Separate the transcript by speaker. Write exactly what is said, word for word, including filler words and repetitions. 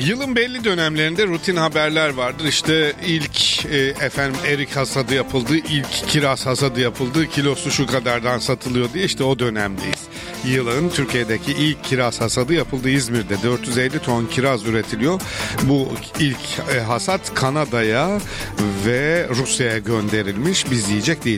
Speaker 1: Yılın belli dönemlerinde rutin haberler vardır. İşte ilk e, efendim erik hasadı yapıldı, ilk kiraz hasadı yapıldı, kilosu şu kadardan satılıyor diye, işte o dönemdeyiz. Yılın Türkiye'deki ilk kiraz hasadı yapıldı İzmir'de. dört yüz elli ton kiraz üretiliyor. Bu ilk e, hasat Kanada'ya ve Rusya'ya gönderilmiş. Biz yiyecek değiliz.